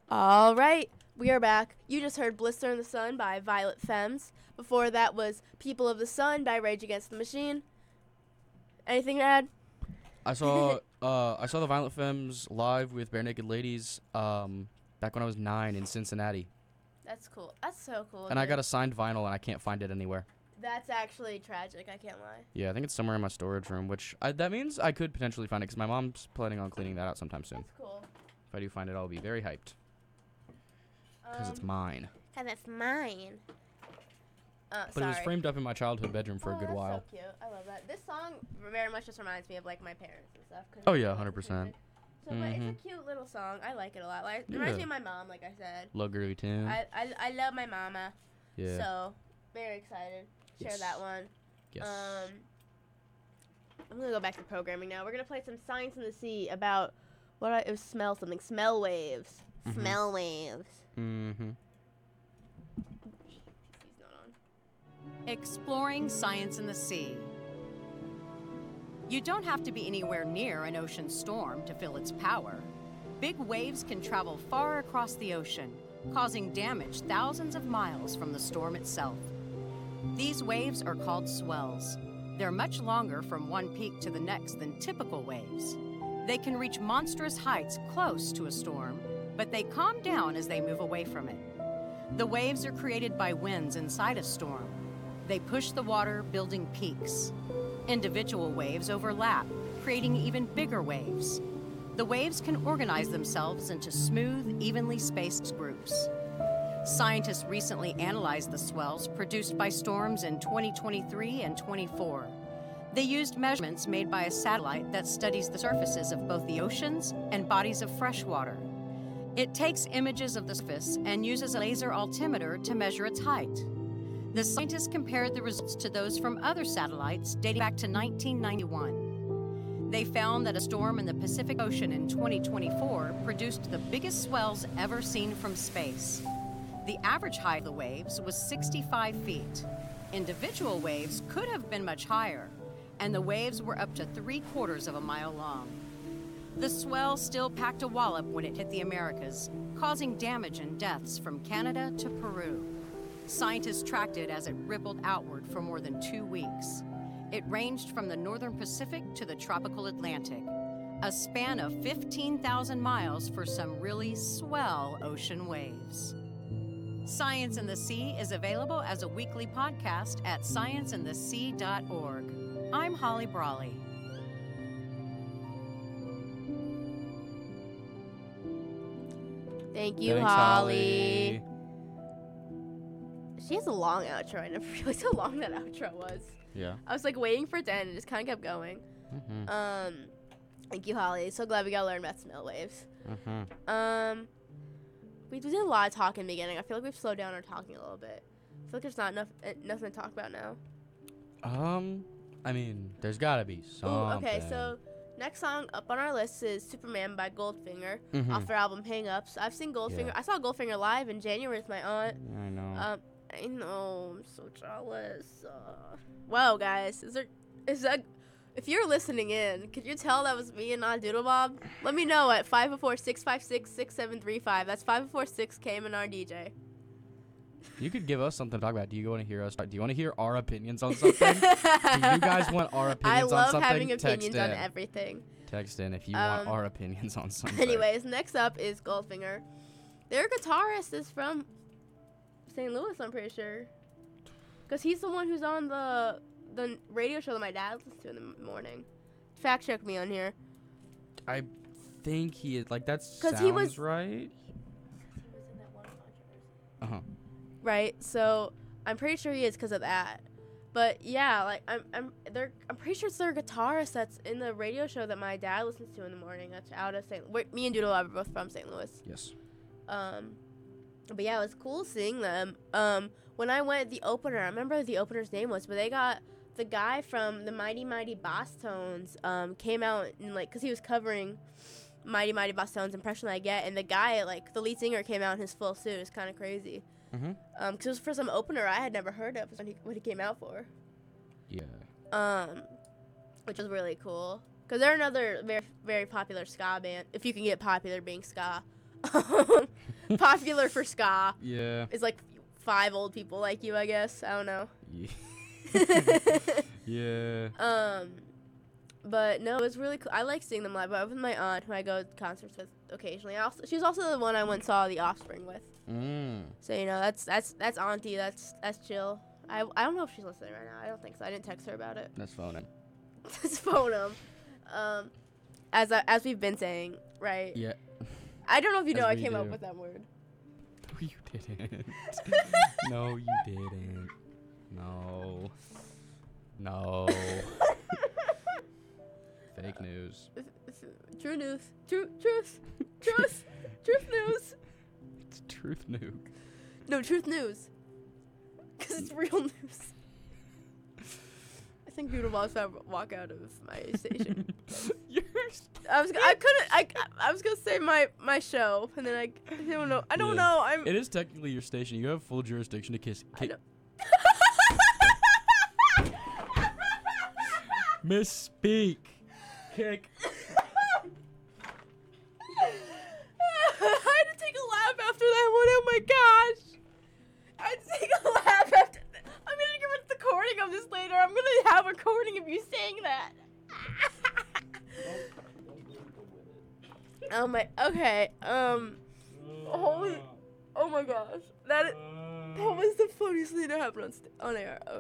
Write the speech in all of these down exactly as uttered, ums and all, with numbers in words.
All right, we are back. You just heard Blister in the Sun by Violet Femmes. Before that was People of the Sun by Rage Against the Machine. Anything to add? I saw uh, I saw the Violent Femmes live with Bare Naked Ladies um, back when I was nine in Cincinnati. That's cool. That's so cool. And dude. I got a signed vinyl and I can't find it anywhere. That's actually tragic. I can't lie. Yeah, I think it's somewhere in my storage room, which I, that means I could potentially find it because my mom's planning on cleaning that out sometime soon. That's cool. If I do find it, I'll be very hyped. Because Um, it's mine. Cause it's mine. Uh, But sorry. it was framed up in my childhood bedroom for oh, a good that's while. so cute. I love that. This song very much just reminds me of like my parents and stuff. 'Cause Oh, they yeah, listen one hundred to percent. music. So, but it's Mhm. a cute little song. I like it a lot. Like, it reminds Yeah. me of my mom, like I said. Low girly tune. I, I, I love my mama. Yeah. So, very excited to share Yes. that one. yes. Um, I'm going to go back to programming now. We're going to play some Science in the Sea about what I, it was smell something. Smell waves. Mhm. Smell waves. mm-hmm. He's not on. Exploring science in the sea. You don't have to be anywhere near an ocean storm to feel its power. Big waves can travel far across the ocean, causing damage thousands of miles from the storm itself. These waves are called swells. They're much longer from one peak to the next than typical waves. They can reach monstrous heights close to a storm, but they calm down as they move away from it. The waves are created by winds inside a storm. They push the water, building peaks. Individual waves overlap, creating even bigger waves. The waves can organize themselves into smooth, evenly spaced groups. Scientists recently analyzed the swells produced by storms in twenty twenty-three and twenty-four. They used measurements made by a satellite that studies the surfaces of both the oceans and bodies of fresh water. It takes images of the surface and uses a laser altimeter to measure its height. The scientists compared the results to those from other satellites dating back to nineteen ninety-one. They found that a storm in the Pacific Ocean in twenty twenty-four produced the biggest swells ever seen from space. The average height of the waves was sixty-five feet. Individual waves could have been much higher, and the waves were up to three quarters of a mile long. The swell still packed a wallop when it hit the Americas, causing damage and deaths from Canada to Peru. Scientists tracked it as it rippled outward for more than two weeks. It ranged from the northern Pacific to the tropical Atlantic, a span of fifteen thousand miles for some really swell ocean waves. Science in the Sea is available as a weekly podcast at science in the sea dot org. I'm Holly Brawley. Thank you, Thanks, Holly. She has a long outro. I never realized how long that outro was. Yeah. I was like waiting for it to end and just kind of kept going. Mm-hmm. Um, thank you, Holly. So glad we got to learn about smell waves. mm-hmm. Um, we did a lot of talking in the beginning. I feel like we've slowed down our talking a little bit. I feel like there's not enough uh, nothing to talk about now. Um, I mean, there's gotta be Ooh, something. okay, so next song up on our list is Superman by Goldfinger Mhm. off their album Hang Ups. I've seen Goldfinger. Yeah. I saw Goldfinger live in January with my aunt. I know. Um, I know, I'm so jealous. Uh, wow, guys, is there is that? If you're listening in, could you tell that was me and not Doodle Bob? Let me know at five oh four, six five six, six seven three five. That's five oh four six K M N R D J. You could give us something to talk about. Do you want to hear us? Do you want to hear our opinions on something? Do you guys want our I opinions on love something? having Text opinions on in. everything. Text in if you Um, want our opinions on something. Anyways, next up is Goldfinger. Their guitarist is from Saint Louis, I'm pretty sure. Because he's the one who's on the the radio show that my dad listens to in the morning. Fact check me on here. I think he is like that's 'Cause sounds he was- right. Uh huh. Right, so I'm pretty sure he is because of that. But yeah, like I'm, I'm, they're, I'm pretty sure it's their guitarist that's in the radio show that my dad listens to in the morning. That's out of Saint Louis. Me and Doodle are both from Saint Louis. Yes. Um, but yeah, it was cool seeing them. Um, when I went the opener, I remember what the opener's name was, but they got the guy from the Mighty Mighty Boss Tones. Um, came out and like, cause he was covering Mighty Mighty Boss Tones' Impression I Get, and the guy, like the lead singer, came out in his full suit. It was kind of crazy. Mm-hmm. Um, 'cause it was for some opener I had never heard of when he, when he came out for. Yeah. Um, which was really cool. 'Cause they're another very, very popular ska band, if you can get popular being ska. Popular for ska. Yeah. It's like five old people like you, I guess. I don't know. Yeah. um, but no, it was really cool. I like seeing them live. I was with my aunt, who I go to concerts with occasionally. I also, she's also the one I went and saw The Offspring with. Mm. So you know, that's that's that's auntie. That's that's chill. I I don't know if she's listening right now. I don't think so. I didn't text her about it. Let's phone him. Let's phone him. Um, as I, as we've been saying, right? Yeah. I don't know if you As know I we came up do. with that word. No, you didn't. No, you didn't. No. No. Fake news. True news. True truth. Truth. Truth news. It's truth nuke. No, truth news. Because it's real news. I think people will walk out of my station. You're I was. I couldn't. I. I was gonna say my my show, and then I. I don't know. I don't Yeah. know. I'm. It is technically your station. You have full jurisdiction to kiss. I Ki- know. Misspeak. Kick. I had to take a laugh after that one. Oh my gosh. I had to take a laugh after. Th- I'm gonna give it the recording of this later. I'm gonna have a recording of you saying that. Oh my. Okay. Um. Holy. Oh my gosh. That. Is, that was the funniest thing that happened on st- on air. Oh.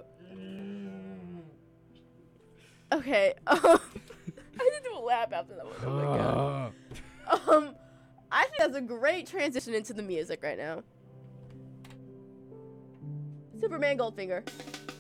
Okay. Um. I didn't do a laugh after that one. Oh my god. Um. I think that's a great transition into the music right now. Superman Goldfinger.